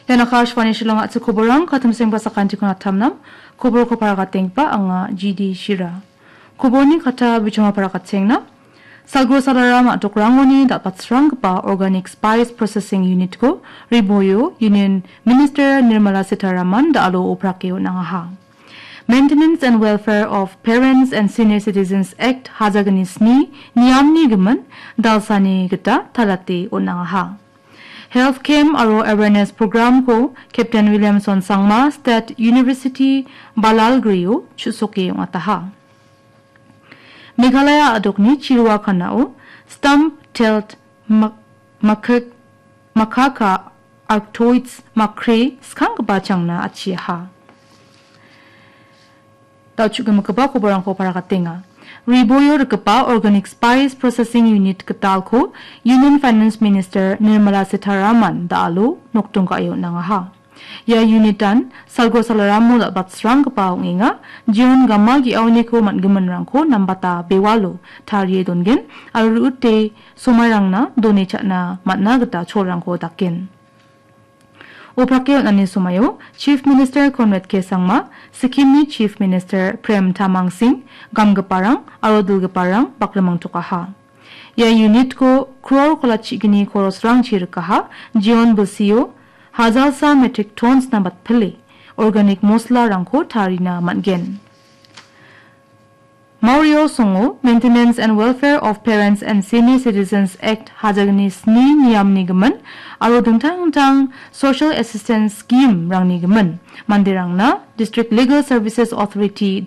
Dan akashwani shilong at kuborang katum sing basakan tikun atamnam kubor ko para kateng pa ang GD Shira. Kubor ni kata bichuma para kateng na salgro salaram at dokrangoni dapat serang pa Organic Spice Processing Unit ko Riboyo Union Minister Nirmala Sitharaman da alo oprakeo nangaha. Maintenance and Welfare of Parents and Senior Citizens Act Hazaganisni Niyamni Gaman Dalsani Gita Talate o nangaha. Health Camp aro awareness program ko Captain Williamson Sangma State University Balalgrio chusoke yung ataha. Meghalaya adokni chirwa kanao stump-tailed macaca arctoids macrae skang bachang na achiha. Tau juga makaba ko barang ko para katenga. Riboyo Rekapa Organic Spice Processing Unit Ketal ko Union Finance Minister Nirmala Sitharaman daalo noktung kayo nangaha. Ya unitan salgo salaramo da batsrang kapaong inga jion gamma gi awne ko matgeman rangko nambata bewalo tariye dongen alruute somarang na done chana matna gata chorang ko dakin. Oprakeo nani sumayo Chief Minister Conrad K. Sangma, Sikimni Chief Minister Prem Tamang Singh, Gamgaparang, Arodulgaparang, Baklamang Tukaha. Ya unit ko crore kolachigini korosrang chirkaha, Jion Busio, Hazalsa metric tons na batpili, organic mosla rangko tarina matgen. Mario Songo, Maintenance and Welfare of Parents and Senior Citizens Act Hazagnis ni niyam nigaman, aro dengtang Social Assistance Scheme rang nigaman, mandirang na District Legal Services Authority